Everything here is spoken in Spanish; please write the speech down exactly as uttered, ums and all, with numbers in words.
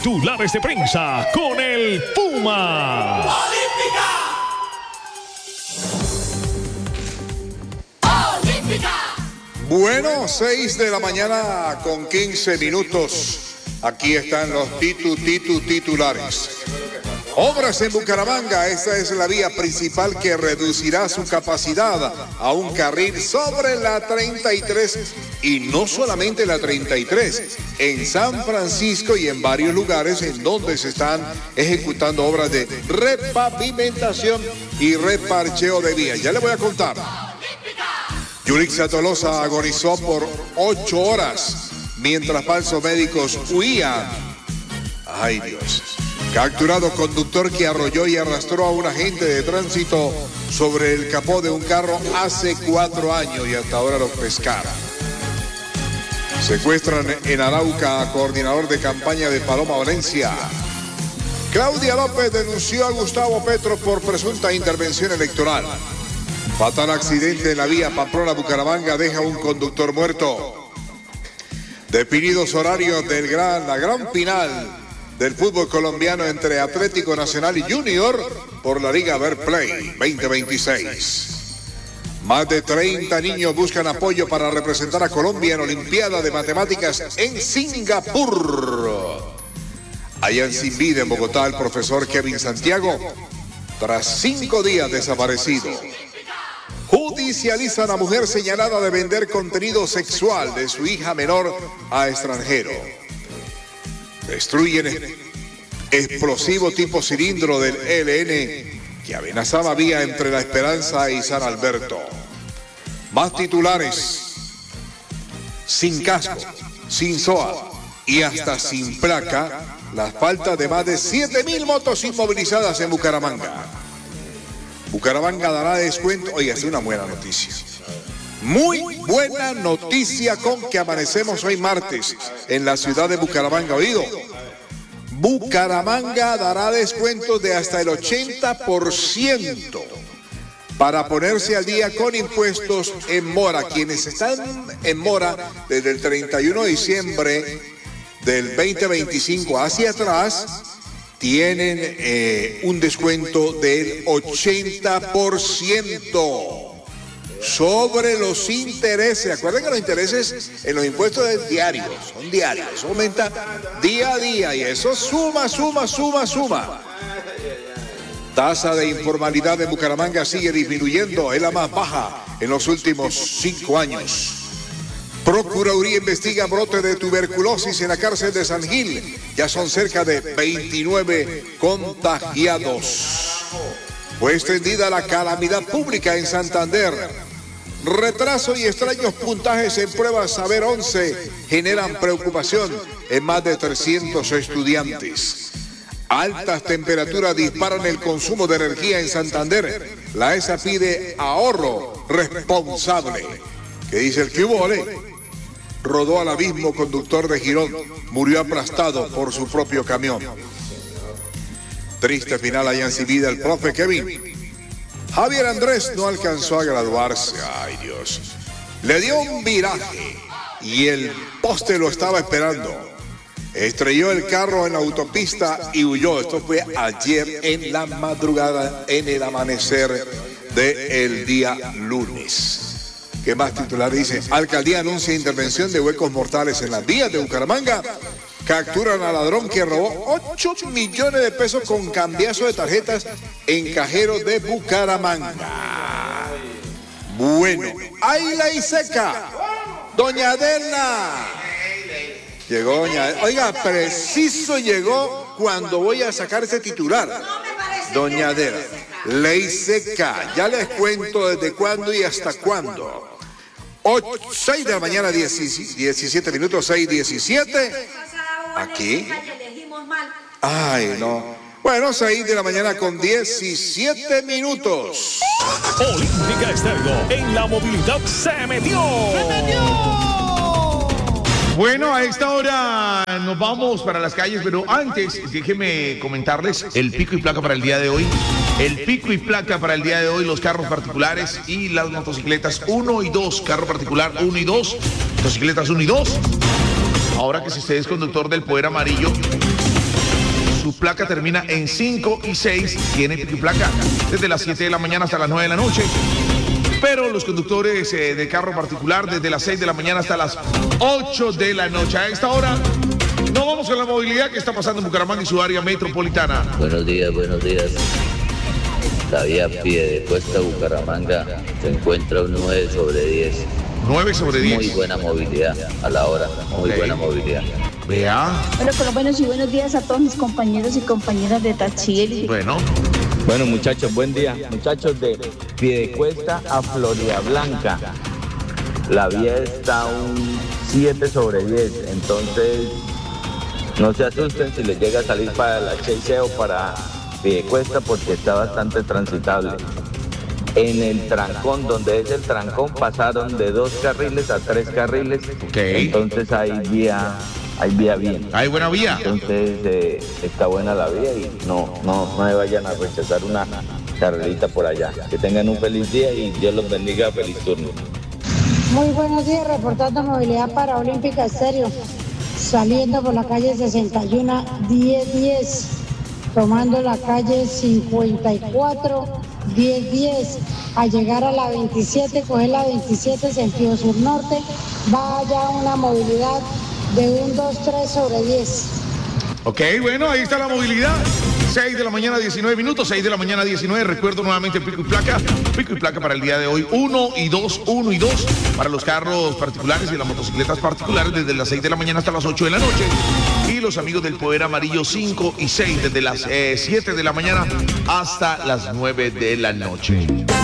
Titulares de prensa con el Puma. ¡Olímpica! ¡Olímpica! Bueno, seis de la mañana con quince minutos. Aquí están los titu, titu, titulares. Obras en Bucaramanga. Esta es la vía principal que reducirá su capacidad a un carril sobre la treinta y tres. Y no solamente la treinta y tres. En San Francisco y en varios lugares en donde se están ejecutando obras de repavimentación y reparcheo de vías. Ya le voy a contar. Yurixa Tolosa agonizó por ocho horas mientras falsos médicos huían. Ay, Dios. Capturado conductor que arrolló y arrastró a un agente de tránsito sobre el capó de un carro hace cuatro años y hasta ahora lo pescaron. Secuestran en Arauca a coordinador de campaña de Paloma Valencia. Claudia López denunció a Gustavo Petro por presunta intervención electoral. Fatal accidente en la vía Pamplona-Bucaramanga deja un conductor muerto. Definidos horarios del gran, la gran final del fútbol colombiano entre Atlético Nacional y Junior por la Liga Verplay veinte veintiséis. Más de treinta niños buscan apoyo para representar a Colombia en Olimpiada de Matemáticas en Singapur. Allá en Zimbabue, en Bogotá, el profesor Kevin Santiago, tras cinco días desaparecido. Judicializan a mujer señalada de vender contenido sexual de su hija menor a extranjero. Destruyen explosivo tipo cilindro del E L N que amenazaba vía entre La Esperanza y San Alberto. Más titulares. Sin casco, sin S O A y hasta sin placa, las faltas de más de siete mil motos inmovilizadas en Bucaramanga. Bucaramanga dará descuento. Oiga, es una buena noticia. Muy buena noticia con que amanecemos hoy martes en la ciudad de Bucaramanga. Oído, Bucaramanga dará descuentos de hasta el ochenta por ciento para ponerse al día con impuestos en mora. Quienes están en mora desde el treinta y uno de diciembre del veinte veinticinco hacia atrás tienen eh, un descuento del ochenta por ciento. Sobre los intereses. Acuerden que los intereses en los impuestos es diarios, son diarios, eso aumenta día a día y eso suma, suma, suma, suma. Tasa de informalidad de Bucaramanga sigue disminuyendo, es la más baja en los últimos cinco años. Procuraduría investiga brote de tuberculosis en la cárcel de San Gil. Ya son cerca de veintinueve contagiados. Fue extendida la calamidad pública en Santander. Retraso y extraños puntajes en pruebas Saber once generan preocupación en más de trescientos estudiantes. Altas temperaturas disparan el consumo de energía en Santander. La E S A pide ahorro responsable. ¿Qué dice el que hubo, ole? Rodó al abismo conductor de Girón. Murió aplastado por su propio camión. Triste final allá en Civida el profe Kevin. Javier Andrés no alcanzó a graduarse. Ay, Dios. Le dio un viraje y el poste lo estaba esperando. Estrelló el carro en la autopista y huyó. Esto fue ayer en la madrugada, en el amanecer del día lunes. ¿Qué más titular dice? Alcaldía anuncia intervención de huecos mortales en las vías de Bucaramanga. Capturan al ladrón que robó ocho millones de pesos con cambiazo de tarjetas en cajeros de Bucaramanga. Bueno, ahí la seca. Doña Adela. Llegó doña Adela. Oiga, preciso llegó cuando voy a sacar ese titular. Doña Adela. Ley seca. Ya les cuento desde cuándo y hasta cuándo. seis de la mañana, diecisiete minutos, seis diecisiete. Aquí. Ay, no. Bueno, seis de la mañana con diecisiete minutos. Olímpica Estéreo en la movilidad se metió. ¡Se metió! Bueno, a esta hora nos vamos para las calles, pero antes déjenme comentarles el pico y placa para el día de hoy. El pico y placa para el día de hoy, los carros particulares y las motocicletas uno y dos. Carro particular uno y dos, motocicletas uno y dos. Ahora que si usted es conductor del Poder Amarillo, su placa termina en cinco y seis, tiene pico y placa desde las siete de la mañana hasta las nueve de la noche. Pero los conductores eh, de carro particular desde las seis de la mañana hasta las ocho de la noche. A esta hora nos vamos con la movilidad que está pasando en Bucaramanga y su área metropolitana. Buenos días, buenos días. La vía Piedecuesta Bucaramanga se encuentra un nueve sobre diez. nueve sobre diez. Muy buena movilidad a la hora, muy Okay. buena movilidad. Vea. Bueno, con los buenos y buenos días a todos mis compañeros y compañeras de Tachiel. Bueno. Bueno, muchachos, buen día. Muchachos, de Piedecuesta a Florida Blanca, la vía está un siete sobre diez, entonces no se asusten si les llega a salir para la Chase o para Piedecuesta porque está bastante transitable. En el trancón, donde es el trancón, pasaron de dos carriles a tres carriles, Okay. entonces hay vía, hay vía bien. Hay buena vía. Entonces eh, está buena la vía y no, no, no me vayan a rechazar una carrerita por allá. Que tengan un feliz día y Dios los bendiga, feliz turno. Muy buenos días, reportando movilidad para Olímpica Estéreo, saliendo por la calle sesenta y uno, diez diez, tomando la calle cincuenta y cuatro, diez diez, a llegar a la veintisiete, coger la veintisiete sentido sur-norte, vaya una movilidad de un dos tres sobre diez. Ok, bueno, ahí está la movilidad. seis de la mañana, diecinueve minutos, seis de la mañana, diecinueve. Recuerdo nuevamente pico y placa. Pico y placa para el día de hoy, uno y dos, uno y dos. Para los carros particulares y las motocicletas particulares desde las seis de la mañana hasta las ocho de la noche. Y los amigos del Poder Amarillo cinco y seis desde las eh, siete de la mañana hasta las nueve de la noche.